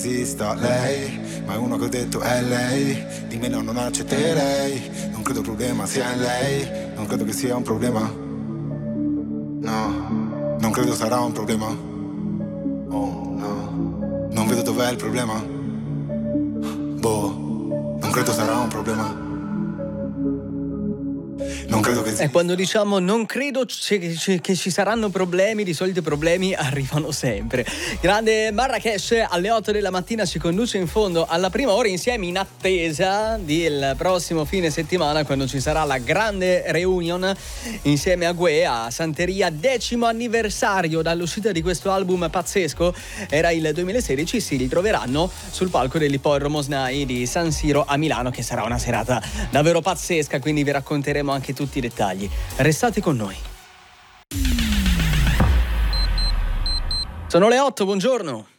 esista lei, ma è uno che ho detto è lei. Di me no, non accetterei. Non credo il problema sia in lei. Non credo che sia un problema. No, non credo sarà un problema. Oh no, non vedo dov'è il problema. Boh, non credo sarà un problema. Non credo che... E quando diciamo non credo che ci saranno problemi, di solito i problemi arrivano sempre. Grande Marracash alle 8 della mattina ci conduce in fondo alla prima ora insieme in attesa del prossimo fine settimana, quando ci sarà la grande reunion insieme a Gue a Santeria, 10° anniversario dall'uscita di questo album pazzesco. Era il 2016, si ritroveranno sul palco dell'Ippodromo SNAI di San Siro a Milano, che sarà una serata davvero pazzesca, quindi vi racconteremo anche tutti i dettagli. Restate con noi. Sono le 8, buongiorno.